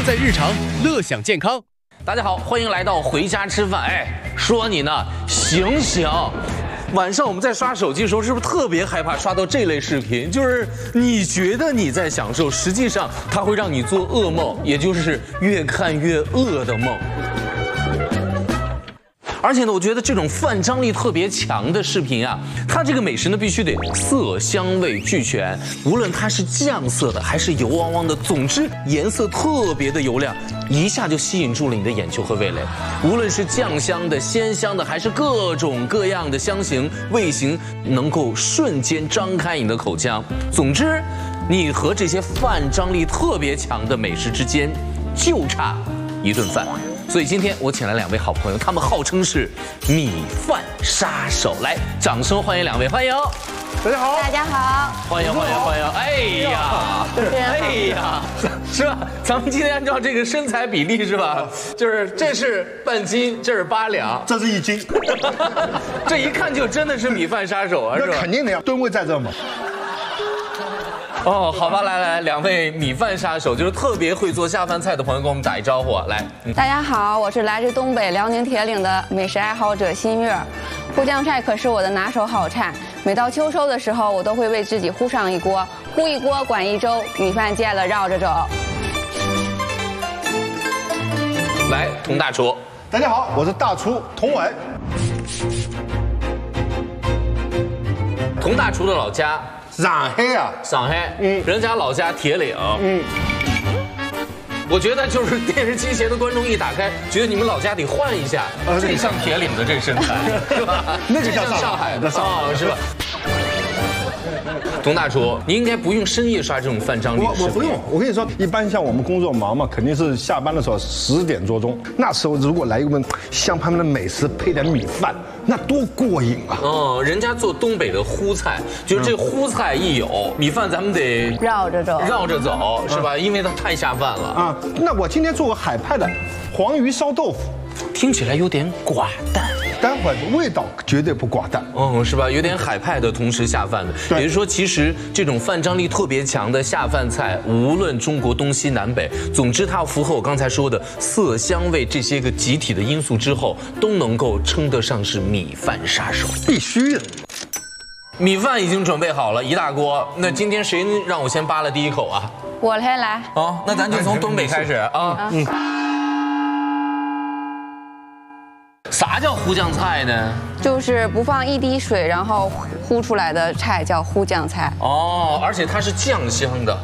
在日常，乐享健康。 大家好，欢迎来到回家吃饭。哎，说你呢，醒醒！晚上我们在刷手机的时候，是不是特别害怕刷到这类视频？就是你觉得你在享受，实际上它会让你做噩梦，也就是越看越饿的梦。而且呢，我觉得这种泛张力特别强的视频啊，它这个美食呢必须得色香味俱全，无论它是酱色的还是油汪汪的，总之颜色特别的油亮，一下就吸引住了你的眼球和味蕾。无论是酱香的、鲜香的，还是各种各样的香型、味型，能够瞬间张开你的口腔。总之，你和这些泛张力特别强的美食之间，就差一顿饭。所以今天我请来2位好朋友，他们号称是米饭杀手。来，掌声欢迎2位，欢迎！ 大家好， 大家好， 欢迎！哎呀，是吧？咱们今天按照这个身材比例是吧？就是这是半斤，这是8两， 这是1斤， 这一看就真的是米饭杀手啊，是吧？ 那肯定的呀，吨位在这嘛。 哦，好吧，来，2位米饭杀手，就是特别会做下饭菜的朋友，跟我们打一招呼啊！来， 大家好，我是来自东北辽宁铁岭的美食爱好者新月。烀酱菜可是我的拿手好菜，每到秋收的时候，我都会为自己烀上一锅，烀一锅管一周，米饭见了绕着走。 来，佟大厨， 大家好，我是大厨佟伟。 佟大厨的老家。 上海啊， 上海，人家老家铁岭，我觉得就是电视机前的观众一打开，觉得你们老家得换一下，这像铁岭的这身材，是吧？ 那就像上海的啊， 是吧？佟大厨，你应该不用深夜刷这种泛张力。 我不用，我跟你说，一般像我们工作忙嘛，肯定是下班的时候10点多钟，那时候如果来一份香喷喷的美食，配点米饭，那多过瘾啊！ 哦，人家做东北的烀菜，就是这烀菜一有，米饭咱们得绕着走， 是吧？因为它太下饭了啊。那我今天做个海派的黄鱼烧豆腐， 听起来有点寡淡。 待会儿味道绝对不寡淡， 是吧？有点海派的同时下饭的，也就是说，其实这种泛张力特别强的下饭菜，无论中国东西南北，总之它要符合我刚才说的色香味这些个集体的因素之后，都能够称得上是米饭杀手， 必须的。 米饭已经准备好了一大锅，那今天谁让我先扒了第一口啊？ 我来。 哦，那咱就从东北开始啊。啥叫烀酱菜呢？ 就是不放一滴水，然后烀出来的菜叫烀酱菜。 哦，而且它是酱香的。